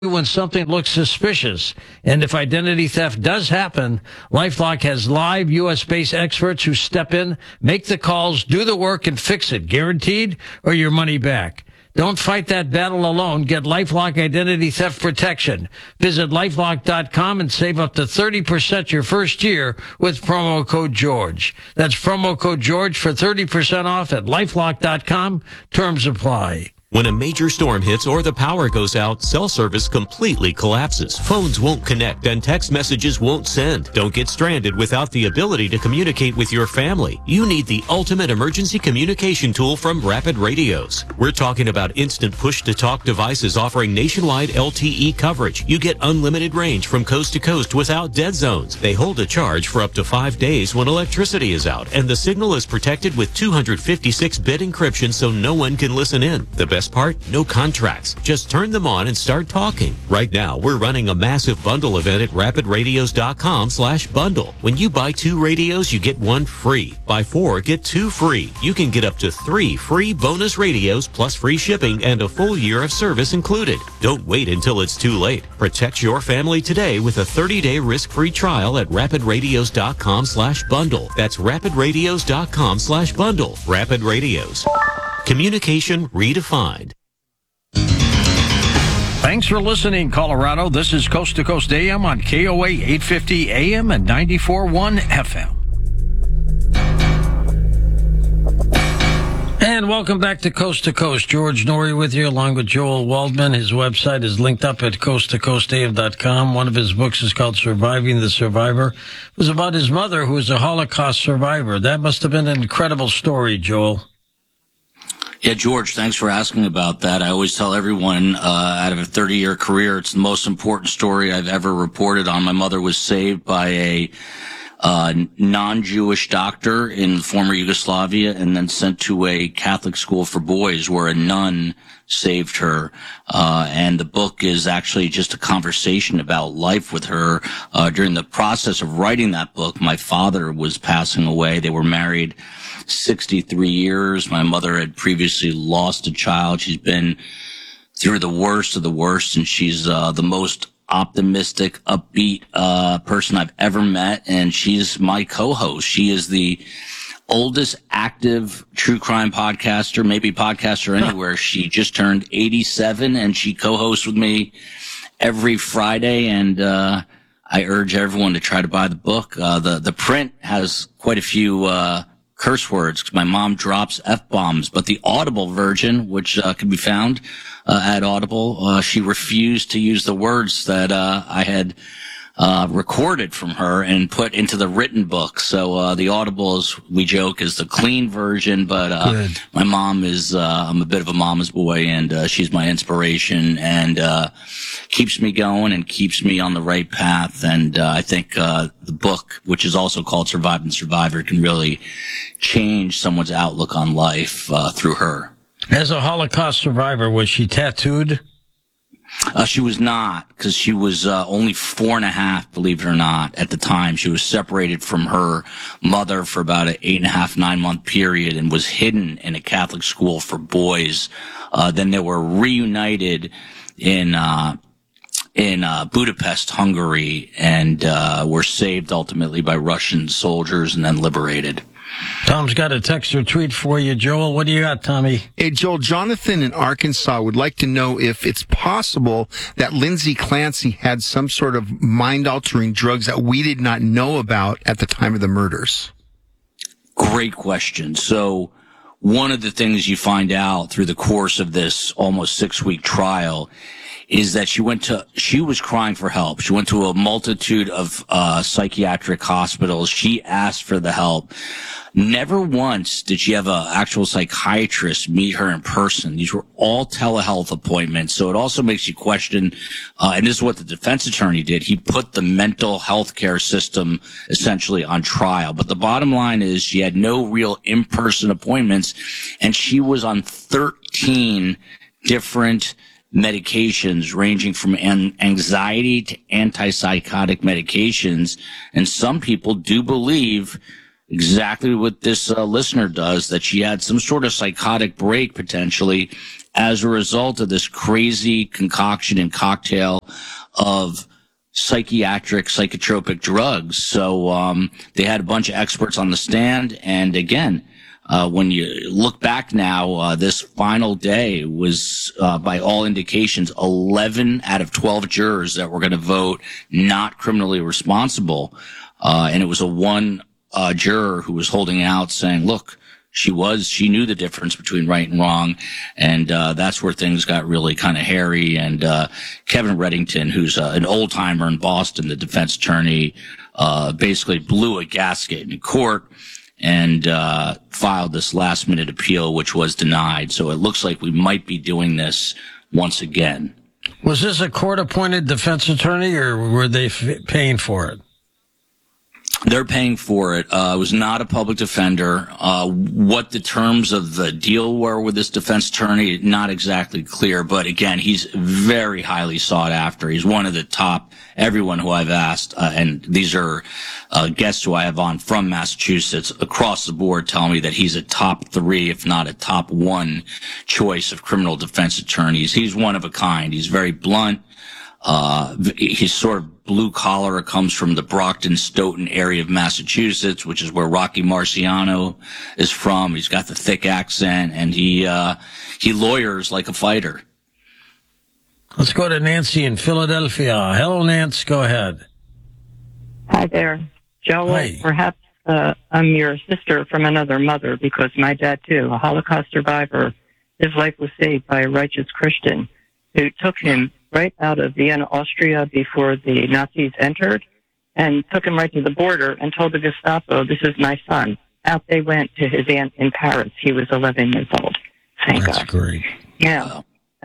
when something looks suspicious. And if identity theft does happen, LifeLock has live U.S.-based experts who step in, make the calls, do the work, and fix it, guaranteed, or your money back. Don't fight that battle alone. Get LifeLock Identity Theft Protection. Visit LifeLock.com and save up to 30% your first year with promo code George. That's promo code George for 30% off at LifeLock.com. Terms apply. When a major storm hits or the power goes out, cell service completely collapses. Phones won't connect and text messages won't send. Don't get stranded without the ability to communicate with your family. You need the ultimate emergency communication tool from Rapid Radios. We're talking about instant push-to-talk devices offering nationwide LTE coverage. You get unlimited range from coast to coast without dead zones. They hold a charge for up to 5 days when electricity is out, and the signal is protected with 256-bit encryption so no one can listen in. The best part? No contracts. Just turn them on and start talking. Right now, we're running a massive bundle event at rapidradios.com/bundle. When you buy 2 radios, you get 1 free. Buy 4, get 2 free. You can get up to 3 free bonus radios plus free shipping and a full year of service included. Don't wait until it's too late. Protect your family today with a 30-day risk-free trial at rapidradios.com/bundle. That's rapidradios.com/bundle. Rapid Radios. Communication redefined. Thanks for listening, Colorado. This is Coast to Coast AM on KOA 850 AM and 94.1 FM. And welcome back to Coast. George Norrie with you, along with Joel Waldman. His website is linked up at coasttocoastam.com. One of his books is called Surviving the Survivor. It was about his mother, who was a Holocaust survivor. That must have been an incredible story, Joel. Yeah, George, thanks for asking about that. I always tell everyone, out of a 30-year career, it's the most important story I've ever reported on. My mother was saved by a non-Jewish doctor in former Yugoslavia and then sent to a Catholic school for boys where a nun saved her. And the book is actually just a conversation about life with her. During the process of writing that book, my father was passing away. They were married 63 years. My mother had previously lost a child. She's been through the worst of the worst, and she's the most optimistic, upbeat person I've ever met, and she's my co-host. She is the oldest active true crime podcaster, maybe podcaster anywhere. She just turned 87, and she co-hosts with me every Friday, and I urge everyone to try to buy the book. The print has quite a few curse words because my mom drops F-bombs, but the Audible version, which can be found at Audible, she refused to use the words that I had recorded from her and put into the written book. So the Audible, is, we joke, is the clean version, but my mom is I'm a bit of a mama's boy, and she's my inspiration and keeps me going and keeps me on the right path. And I think the book, which is also called Surviving the Survivor, can really change someone's outlook on life through her. As a Holocaust survivor, was she tattooed? She was not, because she was only 4.5, believe it or not, at the time. She was separated from her mother for about an 8.5, 9-month period and was hidden in a Catholic school for boys. Then they were reunited in Budapest, Hungary, and were saved ultimately by Russian soldiers and then liberated. Tom's got a text or tweet for you, Joel. What do you got, Tommy? Hey, Joel, Jonathan in Arkansas would like to know if it's possible that Lindsay Clancy had some sort of mind-altering drugs that we did not know about at the time of the murders. Great question. So one of the things you find out through the course of this almost 6-week trial is that she was crying for help. She went to a multitude of psychiatric hospitals. She asked for the help. Never once did she have an actual psychiatrist meet her in person. These were all telehealth appointments. So it also makes you question, and this is what the defense attorney did. He put the mental health care system essentially on trial. But the bottom line is she had no real in-person appointments, and she was on 13 different medications ranging from anxiety to antipsychotic medications. And some people do believe exactly what this listener does, that she had some sort of psychotic break potentially as a result of this crazy concoction and cocktail of psychotropic drugs. So they had a bunch of experts on the stand. And again, when you look back now, this final day was, by all indications, 11 out of 12 jurors that were going to vote not criminally responsible. And it was a one juror who was holding out saying, look, she knew the difference between right and wrong. And that's where things got really kind of hairy. And Kevin Reddington, who's an old timer in Boston, the defense attorney, basically blew a gasket in court and filed this last minute appeal, which was denied. So it looks like we might be doing this once again. Was this a court-appointed defense attorney, or were they paying for it? They're paying for it. It was not a public defender. What the terms of the deal were with this defense attorney, not exactly clear. But again, he's very highly sought after. He's one of the top, everyone who I've asked, and these are guests who I have on from Massachusetts across the board, tell me that he's a top 3, if not a top 1 choice of criminal defense attorneys. He's one of a kind. He's very blunt. He's sort of blue collar. Comes from the Brockton, Stoughton area of Massachusetts, which is where Rocky Marciano is from. He's got the thick accent, and he lawyers like a fighter. Let's go to Nancy in Philadelphia. Hello, Nance. Go ahead. Hi there. Joel, Hi. Perhaps I'm your sister from another mother, because my dad, too, a Holocaust survivor, his life was saved by a righteous Christian who took him right out of Vienna, Austria, before the Nazis entered, and took him right to the border and told the Gestapo, this is my son. Out they went to his aunt in Paris. He was 11 years old. Thank God. That's great. Now,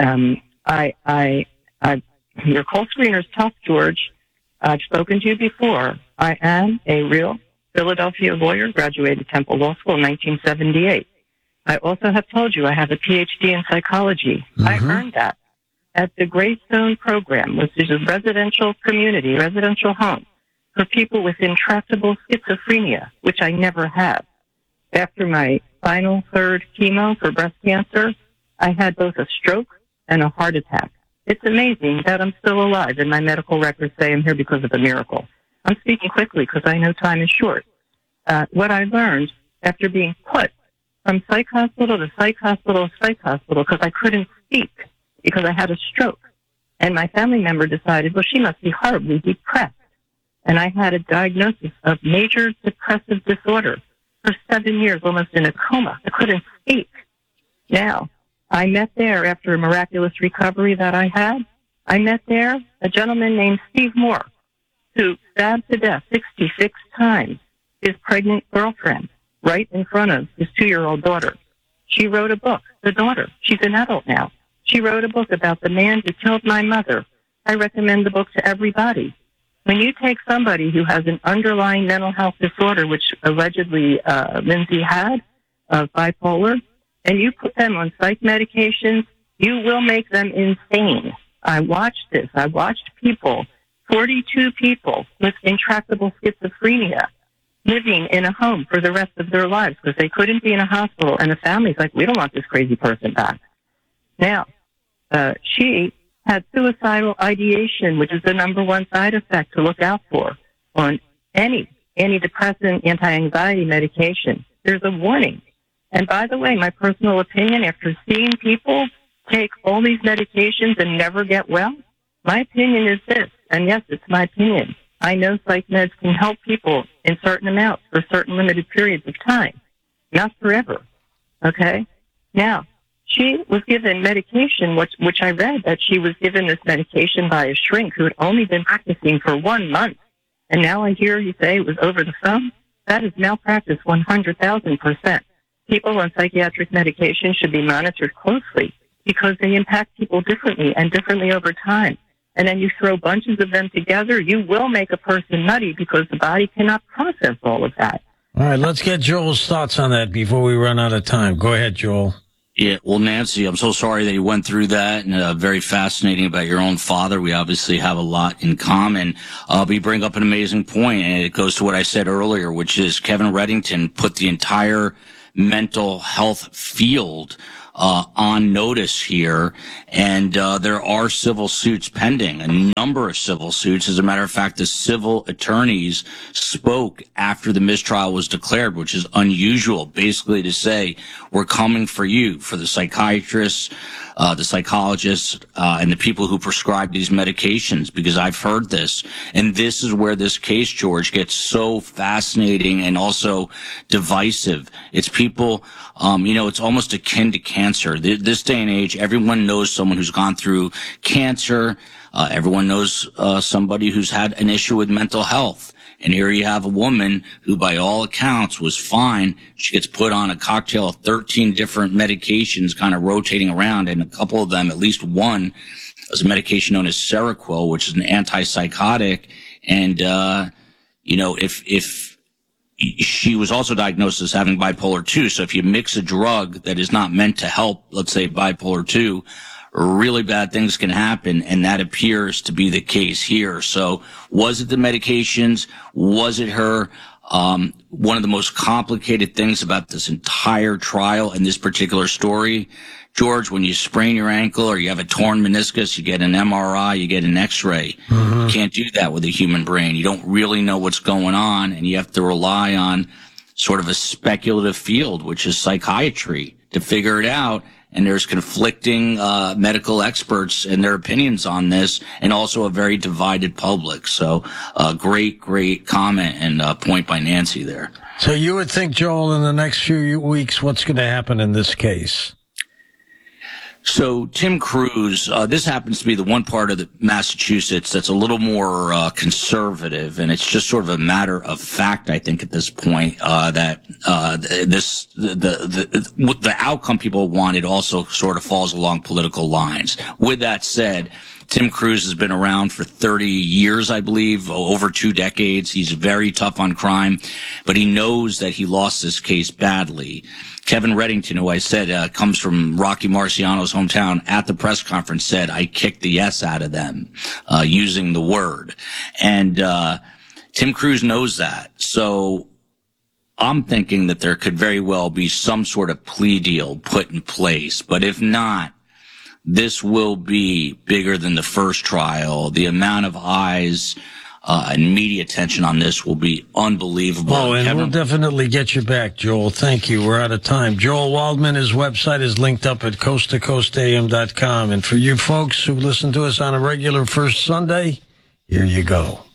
your call screener's tough, George. I've spoken to you before. I am a real Philadelphia lawyer, graduated Temple Law School in 1978. I also have told you I have a PhD in psychology. Mm-hmm. I earned that at the Greystone program, which is a residential community, residential home for people with intractable schizophrenia, which I never had. After my final 3rd chemo for breast cancer, I had both a stroke and a heart attack. It's amazing that I'm still alive, and my medical records say I'm here because of a miracle. I'm speaking quickly because I know time is short. What I learned after being put from psych hospital to psych hospital to psych hospital because I couldn't speak, because I had a stroke. And my family member decided, well, she must be horribly depressed. And I had a diagnosis of major depressive disorder for 7 years, almost in a coma. I couldn't speak. Now, I met there, after a miraculous recovery that I had, I met there a gentleman named Steve Moore, who stabbed to death 66 times his pregnant girlfriend right in front of his 2-year-old daughter. She wrote a book, the daughter. She's an adult now. She wrote a book about the man who killed my mother. I recommend the book to everybody. When you take somebody who has an underlying mental health disorder, which allegedly Lindsay had, bipolar, and you put them on psych medications, you will make them insane. I watched this. I watched people, 42 people with intractable schizophrenia, living in a home for the rest of their lives because they couldn't be in a hospital, and the family's like, we don't want this crazy person back. Now, she had suicidal ideation, which is the number 1 side effect to look out for on any antidepressant, anti-anxiety medication. There's a warning. And by the way, my personal opinion, after seeing people take all these medications and never get well, my opinion is this, and yes, it's my opinion. I know psych meds can help people in certain amounts for certain limited periods of time, not forever. Okay? Now, she was given medication, which I read that she was given this medication by a shrink who had only been practicing for 1 month. And now I hear you say it was over the phone. That is malpractice 100,000%. People on psychiatric medication should be monitored closely because they impact people differently and differently over time. And then you throw bunches of them together, you will make a person nutty because the body cannot process all of that. All right, let's get Joel's thoughts on that before we run out of time. Go ahead, Joel. Yeah, well, Nancy, I'm so sorry that you went through that, and very fascinating about your own father. We obviously have a lot in common. But you bring up an amazing point, and it goes to what I said earlier, which is Kevin Reddington put the entire mental health field on notice here, and there are civil suits pending, a number of civil suits. As a matter of fact, the civil attorneys spoke after the mistrial was declared, which is unusual, basically to say, we're coming for you, for the psychiatrists, the psychologists, and the people who prescribe these medications, because I've heard this. And this is where this case, George, gets so fascinating and also divisive. It's people, it's almost akin to cancer. This day and age, everyone knows someone who's gone through cancer. Everyone knows somebody who's had an issue with mental health. And here you have a woman who, by all accounts, was fine. She gets put on a cocktail of 13 different medications kind of rotating around, and a couple of them, at least one, is a medication known as Seroquel, which is an antipsychotic. And, if she was also diagnosed as having bipolar 2. So if you mix a drug that is not meant to help, let's say, bipolar 2, really bad things can happen, and that appears to be the case here. So was it the medications? Was it her? One of the most complicated things about this entire trial and this particular story, George, when you sprain your ankle or you have a torn meniscus, you get an MRI, you get an X-ray. You can't do that with a human brain. You don't really know what's going on, and you have to rely on sort of a speculative field, which is psychiatry, to figure it out. And there's conflicting medical experts and their opinions on this, and also a very divided public. So great comment and point by Nancy there. So you would think, Joel, in the next few weeks, what's going to happen in this case? So Tim Cruz, this happens to be the one part of Massachusetts that's a little more conservative, and it's just sort of a matter of fact, I think, at this point, that the outcome people wanted also sort of falls along political lines. With that said, Tim Cruz has been around for 30 years, I believe, over 2 decades. He's very tough on crime, but he knows that he lost this case badly. Kevin Reddington, who I said comes from Rocky Marciano's hometown, at the press conference said, I kicked the S out of them, using the word. And Tim Cruz knows that. So I'm thinking that there could very well be some sort of plea deal put in place. But if not, this will be bigger than the first trial. The amount of eyes and media attention on this will be unbelievable. Oh, and we'll definitely get you back, Joel. Thank you. We're out of time. Joel Waldman, his website is linked up at coasttocoastam.com. And for you folks who listen to us on a regular first Sunday, here you go.